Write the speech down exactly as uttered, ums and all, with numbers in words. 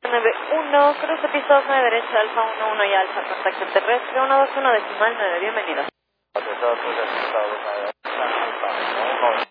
nueve uno, cruce piso dos nueve derecha, alfa uno uno y alfa, contacto terrestre, uno dos uno decimal nueve, bienvenido. Atestado, pues, atestado, alfa uno uno.